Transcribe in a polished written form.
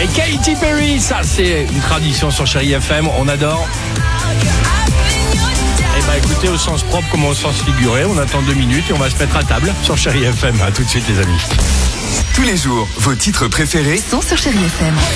Et Katy Perry, ça c'est une tradition sur Chérie FM, on adore. Eh ben écoutez, au sens propre comme au sens figuré, on attend 2 minutes et on va se mettre à table sur Chérie FM. À tout de suite les amis. Tous les jours, vos titres préférés sont sur Chérie FM.